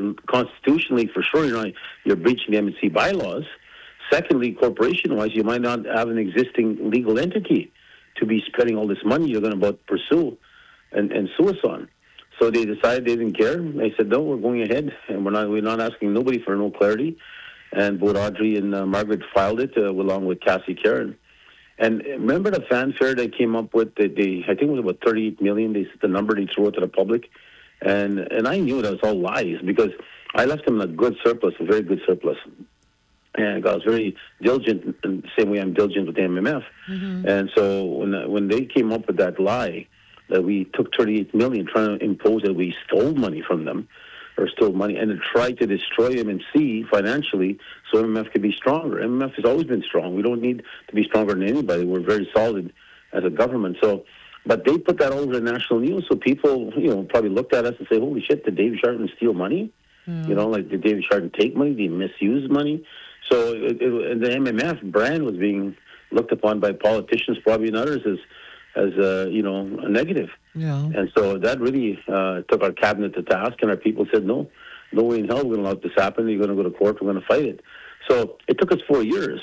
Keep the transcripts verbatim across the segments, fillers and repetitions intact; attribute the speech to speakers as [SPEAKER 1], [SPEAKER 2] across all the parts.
[SPEAKER 1] constitutionally, for sure, you're not, you're breaching the M N C bylaws. Secondly, corporation-wise, you might not have an existing legal entity to be spending all this money you're going to about pursue and, and sue us on. So they decided they didn't care. They said, no, we're going ahead, and we're not we're not asking nobody for no clarity. And both Audrey and uh, Margaret filed it uh, along with Cassie Karen. And remember the fanfare they came up with? They, they I think it was about thirty-eight million. They said the number they threw it to the public, and and I knew that was all lies because I left them in a good surplus, a very good surplus. And I was very diligent, in the same way I'm diligent with the M M F. Mm-hmm. And so when when they came up with that lie that we took thirty-eight million, trying to impose that we stole money from them, or stole money, and to try to destroy M N C financially so M M F could be stronger. M M F has always been strong. We don't need to be stronger than anybody. We're very solid as a government. So, but they put that all over the national news, so people, you know, probably looked at us and say, holy shit, did David Chardon steal money? Mm. You know, like, did David Chardon take money? Did he misuse money? So it, it, the M M F brand was being looked upon by politicians, probably and others, as, as uh, you know, a negative.
[SPEAKER 2] Yeah.
[SPEAKER 1] And so that really uh, took our cabinet to task, and our people said, no, no way in hell we're going to let this happen. You're going to go to court. We're going to fight it. So it took us four years.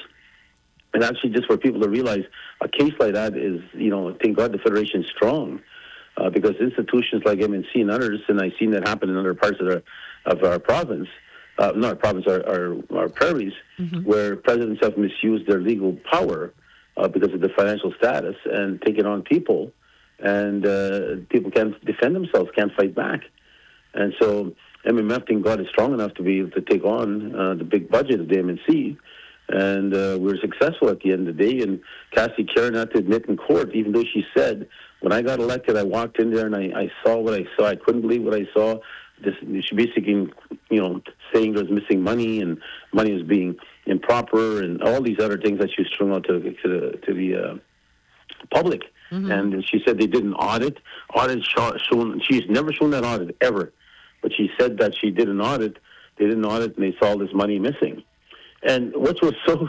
[SPEAKER 1] And actually, just for people to realize, a case like that is, you know, thank God the Federation is strong, uh, because institutions like M N C and others, and I've seen that happen in other parts of our, of our province, uh, not our province, our, our, our prairies, mm-hmm. where presidents have misused their legal power uh, because of the financial status and taken on people, and uh, people can't defend themselves, can't fight back. And so M M F, thank God, is strong enough to be able to take on uh, the big budget of the M N C, and uh, we were successful at the end of the day. And Cassie Karen had to admit in court, even though she said, when I got elected, I walked in there and I, I saw what I saw. I couldn't believe what I saw. This, she basically, you know, saying there was missing money and money was being improper and all these other things that she was throwing out to, to the, to the uh, public. Mm-hmm. And she said they did an audit. Audit shown, she's never shown that audit, ever. But she said that she did an audit. They did an audit and they saw all this money missing. And what was so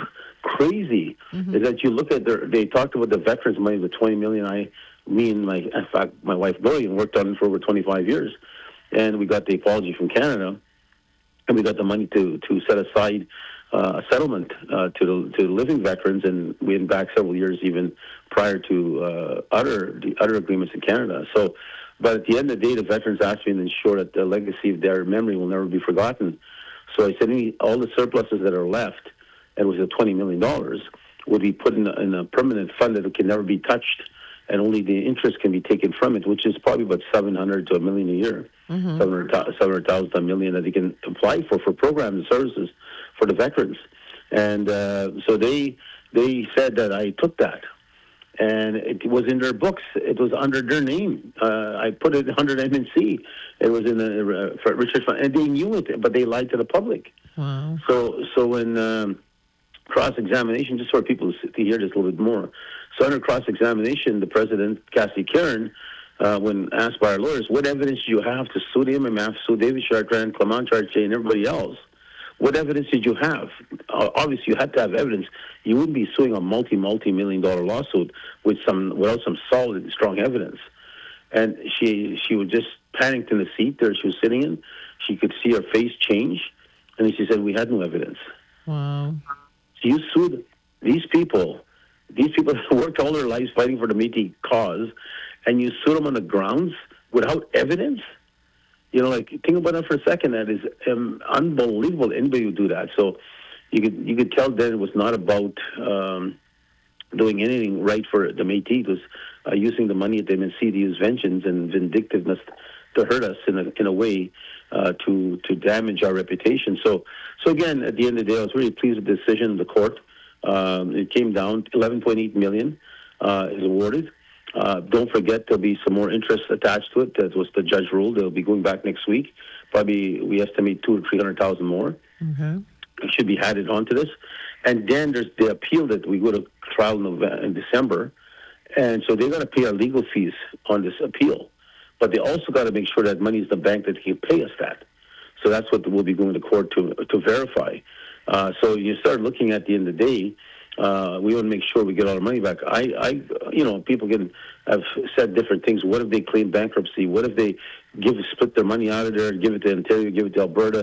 [SPEAKER 1] crazy mm-hmm. is that you look at their, they talked about the veterans money, the twenty million. I, me and my, in fact, my wife Lillian worked on it for over twenty-five years. And we got the apology from Canada, and we got the money to, to set aside uh, a settlement uh, to the to the living veterans, and we went back several years even prior to uh, other the other agreements in Canada. So, but at the end of the day, the veterans asked me to ensure that the legacy of their memory will never be forgotten. So I said, all the surpluses that are left, and it was a twenty million dollars, would be put in a, in a permanent fund that can never be touched, and only the interest can be taken from it, which is probably about seven hundred to a million a year, mm-hmm. seven hundred thousand to a million that they can apply for for programs and services for the veterans. And uh, so they they said that I took that, and it was in their books. It was under their name. Uh, I put it under M N C. It was in the uh, for Richard Fund, and they knew it, but they lied to the public.
[SPEAKER 2] Wow.
[SPEAKER 1] So so when um, cross-examination, just for people to hear this a little bit more. So under cross-examination, the president, Cassie Karen, uh, when asked by our lawyers, what evidence do you have to sue the M M F, sue David Chartrand, Clement Chartier, and everybody else? What evidence did you have? Uh, obviously, you had to have evidence. You wouldn't be suing a multi, multi-million dollar lawsuit with some without some solid and strong evidence. And she she was just panicked in the seat there she was sitting in. She could see her face change, and she said, we had no evidence.
[SPEAKER 2] Wow.
[SPEAKER 1] So you sued these people, these people that worked all their lives fighting for the Métis cause, and you sued them on the grounds without evidence? You know, like, think about that for a second. That is um, unbelievable. Anybody would do that. So you could you could tell that it was not about um, doing anything right for the Métis. It was uh, using the money at the M N C to use vengeance and vindictiveness to hurt us in a in a way uh, to to damage our reputation. So so again, at the end of the day, I was really pleased with the decision of the court. Um, it came down eleven point eight million uh, is awarded. Uh, don't forget, there'll be some more interest attached to it. That was the judge ruled. They'll be going back next week. Probably, we estimate two or three hundred thousand more.
[SPEAKER 2] Mm-hmm.
[SPEAKER 1] It should be added onto this. And then there's the appeal that we go to trial in, November, in December. And so they're going to pay our legal fees on this appeal. But they also got to make sure that money is in the bank that can pay us that. So that's what we'll be going to court to to verify. Uh, so you start looking at the end of the day. Uh, we want to make sure we get all our money back. I, I, you know, people can have said different things. What if they claim bankruptcy? What if they give split their money out of there and give it to Ontario, give it to Alberta?